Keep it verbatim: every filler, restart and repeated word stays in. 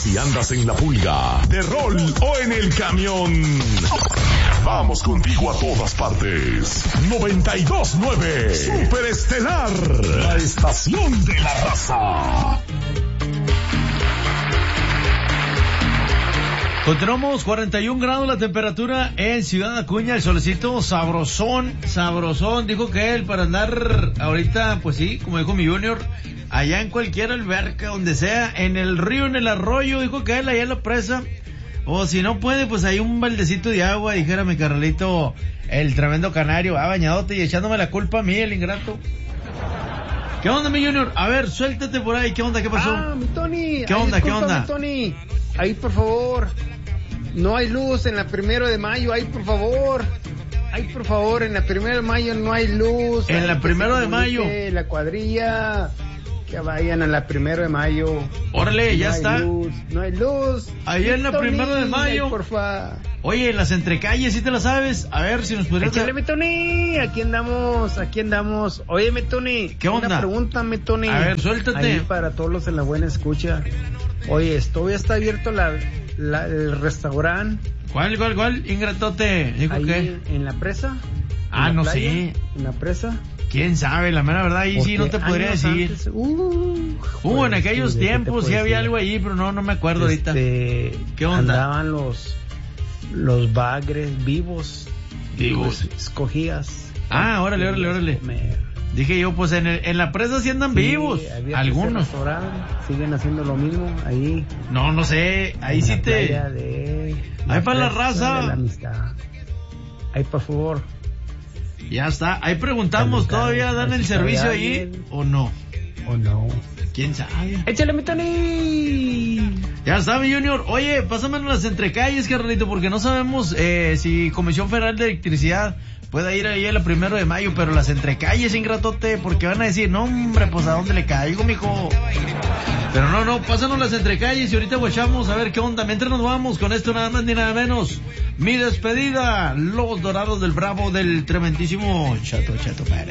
Si andas en la pulga, de rol o en el camión, vamos contigo a todas partes. noventa y dos punto nueve Super Estelar, la estación de la raza. Continuamos, cuarenta y un grados la temperatura en Ciudad Acuña, el solecito sabrosón, sabrosón, dijo que él para andar ahorita, pues sí, como dijo mi Junior, allá en cualquier alberca, donde sea, en el río, en el arroyo, dijo que él allá en la presa, o si no puede, pues hay un baldecito de agua, dijera mi carnalito, el tremendo canario, ah, bañadote y echándome la culpa a mí, el ingrato. ¿Qué onda, mi Junior? A ver, suéltate por ahí, ¿qué onda, qué pasó? Ah, mi Tony. ¿Qué onda, qué onda? Mi Tony, ahí por favor. No hay luz en la primero de mayo, ahí por favor. Ay, por favor, en la primero de mayo no hay luz. En la primero de mayo. La cuadrilla. Que vayan a la primero de mayo. Órale, ya no está. Hay luz, no hay luz. Ahí en la Tony, primero de mayo. Ay, porfa. Oye, en las entrecalles, ¿sí te la sabes? A ver si nos podrías... Échale, mi Tony. Aquí andamos, aquí andamos. Oye, mi Tony. ¿Qué onda? Una pregunta, mi Tony. A ver, suéltate. Ahí para todos los en la buena escucha. Oye, ¿todavía está abierto la, la, el restaurante? ¿Cuál, cuál, cuál? Ingratote. ¿Dijo ahí qué? En la presa. Ah, la no playa, sé. En la presa. ¿Quién sabe? La mera verdad, ahí sí no te podría decir. Antes, uh, uh, en aquellos sí, tiempos sí había algo allí, pero no, no me acuerdo este, ahorita. ¿Qué onda? Andaban los, los bagres vivos. Vivos. Escogías. Ah, órale, órale, órale. Comer. Dije yo, pues en, el, en la presa sí andan sí, vivos. Algunos. Siguen haciendo lo mismo ahí. No, no sé. Ahí sí te... De, ahí para la raza. De la amistad. Ahí, por favor. Ya está. Ahí preguntamos, ¿todavía dan el servicio ahí o no? O no. ¿Quién sabe? ¡Échale, mi Tony! Ya está, mi Junior. Oye, pásamenos las entrecalles, carnalito, porque no sabemos eh, si Comisión Federal de Electricidad pueda ir ahí el primero de mayo, pero las entrecalles, ingratote, porque van a decir, no, hombre, pues ¿a dónde le caigo, mijo? Pero no, no, pásanos las entrecalles y ahorita guachamos a ver qué onda. Mientras nos vamos con esto nada más ni nada menos. Mi despedida, Los Dorados del Bravo del tremendísimo Chato Chato Pérez.